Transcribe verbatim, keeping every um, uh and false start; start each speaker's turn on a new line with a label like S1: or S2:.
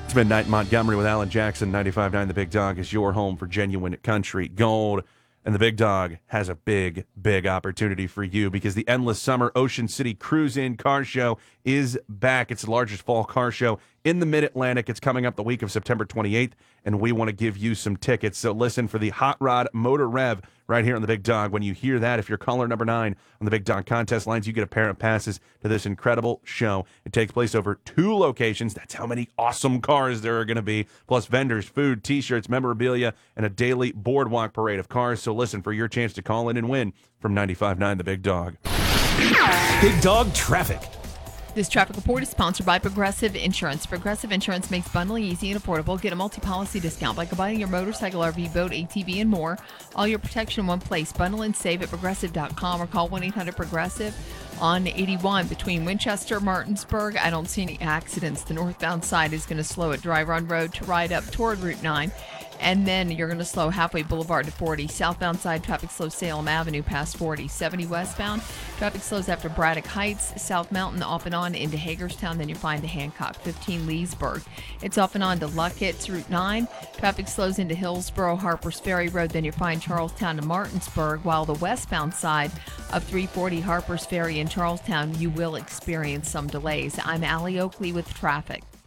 S1: It's Midnight in Montgomery with Alan Jackson. ninety-five point nine The Big Dog is your home for genuine country gold. And the Big Dog has a big, big opportunity for you because the Endless Summer Ocean City Cruise-In Car Show is back. It's the largest fall car show in the Mid-Atlantic. It's coming up the week of September twenty-eighth, and we want to give you some tickets. So listen for the Hot Rod Motor Rev right here on the Big Dog. When you hear that, if you're caller number nine on the Big Dog contest lines, you get a pair of passes to this incredible show. It takes place over two locations. That's how many awesome cars there are going to be, plus vendors, food, T-shirts, memorabilia, and a daily boardwalk parade of cars. So listen for your chance to call in and win from ninety-five point nine The Big Dog.
S2: Big Dog Traffic.
S3: This traffic report is sponsored by Progressive Insurance. Progressive Insurance makes bundling easy and affordable. Get a multi-policy discount by combining your motorcycle, R V, boat, A T V, and more. All your protection in one place. Bundle and save at progressive dot com or call one eight hundred progressive on eighty-one. Between Winchester, Martinsburg, I don't see any accidents. The northbound side is going to slow at Dry Run Road to ride up toward Route nine. And then you're going to slow halfway Boulevard to forty. Southbound side, traffic slows Salem Avenue past forty. seventy westbound, traffic slows after Braddock Heights, South Mountain off and on into Hagerstown. Then you find the Hancock. fifteen Leesburg. It's off and on to Luckett's Route nine. Traffic slows into Hillsborough, Harpers Ferry Road. Then you find Charlestown to Martinsburg. While the westbound side of three forty Harpers Ferry in Charlestown, you will experience some delays. I'm Allie Oakley with traffic.